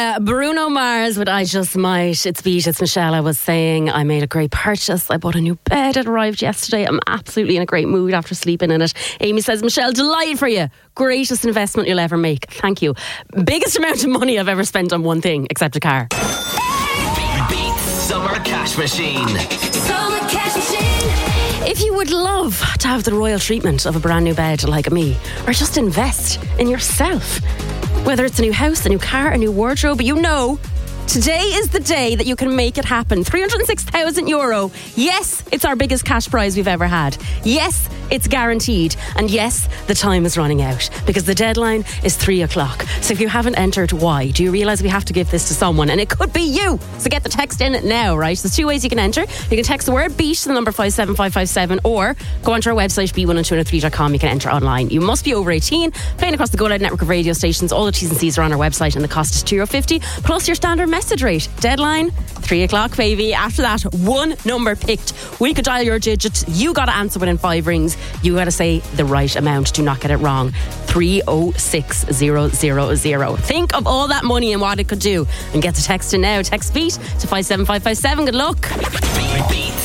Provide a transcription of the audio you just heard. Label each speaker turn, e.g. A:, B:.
A: Bruno Mars, but I just might. It's Beat, it's Michelle. I was saying I made a great purchase. I bought a new bed. It arrived yesterday. I'm absolutely in a great mood after sleeping in it. Amy says, Michelle, delighted for you. Greatest investment you'll ever make. Thank you. Biggest amount of money I've ever spent on one thing, except a car.
B: Beat Summer Cash Machine.
C: Summer Cash Machine.
A: If you would love to have the royal treatment of a brand new bed like me, or just invest in yourself, whether it's a new house, a new car, a new wardrobe, you know, today is the day that you can make it happen. €306,000. Yes, it's our biggest cash prize we've ever had. Yes, it's guaranteed. And yes, the time is running out because the deadline is 3 o'clock. So if you haven't entered, why? Do you realise we have to give this to someone? And it could be you. So get the text in now, right? There's 2 ways you can enter. You can text the word BEAT to the number 57557 or go onto our website, b10203.com. You can enter online. You must be over 18, playing across the Go Loud network of radio stations. All the T's and C's are on our website and the cost is €2.50 plus your standard message rate. Deadline 3 o'clock, baby. After that, one number picked. We could dial your digits. You got to answer within 5 rings. You got to say the right amount. Do not get it wrong. 306000. Think of all that money and what it could do and get the text in now. Text BEAT to 57557. Good luck.
B: Beat